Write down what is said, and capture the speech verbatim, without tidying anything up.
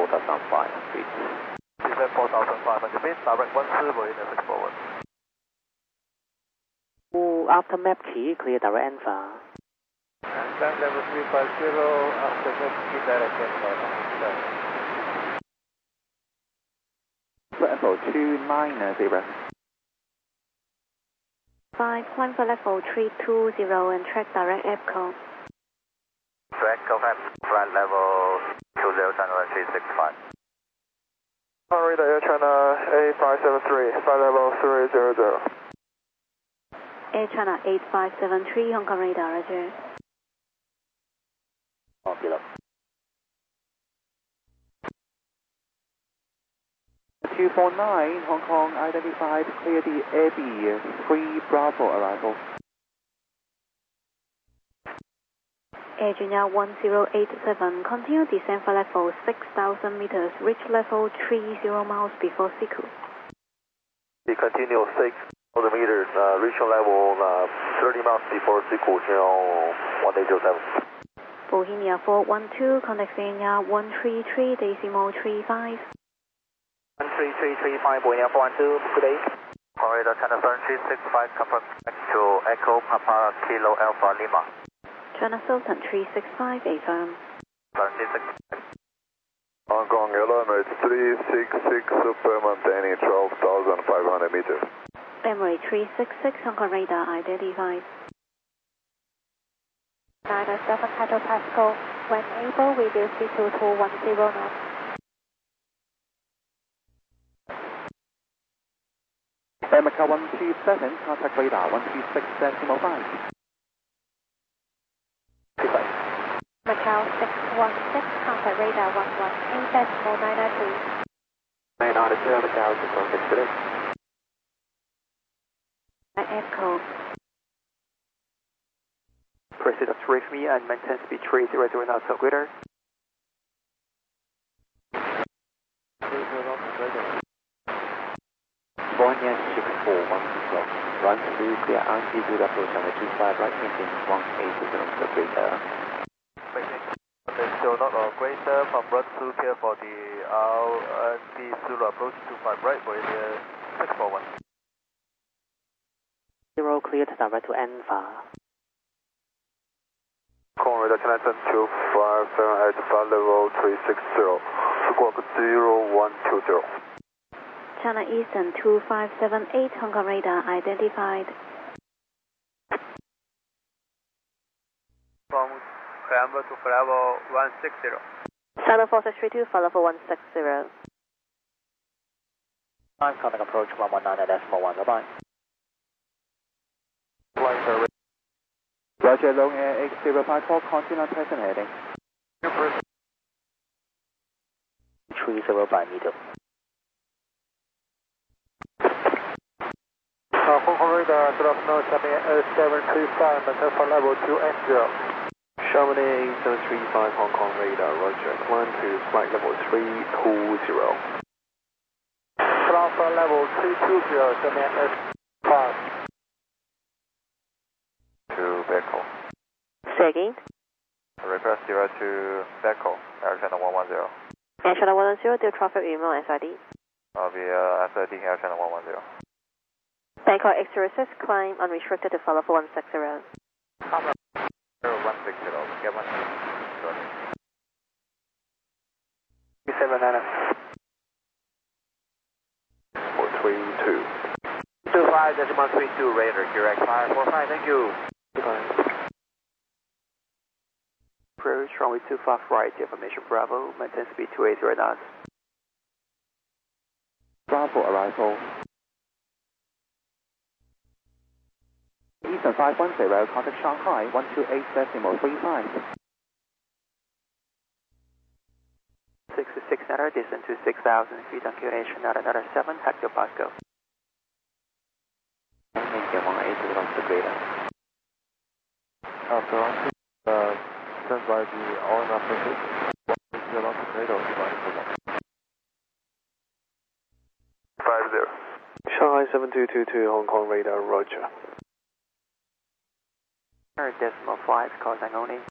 thousand five feet. Descend four thousand five hundred feet, direct one zero, Marina six forward. After map key, clear direct Alpha. And then level three five zero, after map key, direct Alpha. Level two nine zero. five, climb for level three two zero and track direct Epco. Track of flight level two zero, channel three six five. Radar Air China A five seven three, flight level three zero zero. Air China eight five seven three, Hong Kong radar, roger. Oh, below. two four nine, Hong Kong identified, clear the A B three Bravo arrival. Air Junior one zero eight seven, continue descent for level six thousand meters, reach level three zero miles before Siku. We continue six thousand meters, uh, reaching level uh, thirty miles before Siku, channel one eight zero seven. Bohemia four one two, contact Vienna one three three, decimal three five. one three three three five, Bohemia four one two, good day. Corridor China seven three six five, confirm back to Echo Papa Kilo Alpha Lima. China Sultan three six five, affirm. seven three six five. Hong Kong Airlines three six six, Super maintaining twelve thousand five hundred meters. Emirates three six six, Hong Kong radar identified. nine seven Hotel Pascal, when able, we will see two two one zero knots. Macau one two seven, contact radar one two six decimal five. Macau six one six, contact radar one one eight decimal nine nine three. nine nine two, Macau six one six today. Echo. Proceed with me and maintain speed three zero zero knots or greater. Bohemia six four one zero, run through clear altitude approach on the two five right, maintain one eight zero knots or greater. Still not or greater from run two clear for the R and D Zulu approach two five right, Bohemia six four one. Zero clear to direct to Alpha. Corridor China two five seven eight, flight level three six zero, squawk zero one two zero. China Eastern two five seven eight, Hong Kong radar identified. From Clamber to level one six zero. China four six three two, for level one six zero. I'm coming approach one one nine decimal one, bye-bye. Roger, long air eight zero five four, continue on present heading. three zero five meter. Hong Kong radar, good afternoon, Chamonix Air seven three five, maintain for level two eight zero. Chamonix seven three five, Hong Kong radar, roger, climb to flight level three two zero. Ground for level three two zero, Chamonix Air five. To Beco. Say again. Request zero to Beco, Air China one one zero. Air China one one zero, deal traffic email S I D. I'll be uh, S I D Air China one one zero. Bangkok X zero six, climb unrestricted to follow for one six zero. one six zero, get one. seven nine. four three two. two five decimal three two, radar, direct five four five, thank you. Approach runway two five right, information Bravo, maintain speed two eight zero knots. Bravo arrival. Eastern five one zero, contact Shanghai one two eight decimal three five. six six nine, descend to six thousand feet on Q H, another another seven, Hector Pascal. Maintain one eight zero knots to greater. After uh, stand by the all in approaches, one zero knots to greater, five zero. Shanghai seven two two two, Hong Kong radar, roger. Decimal five, call only.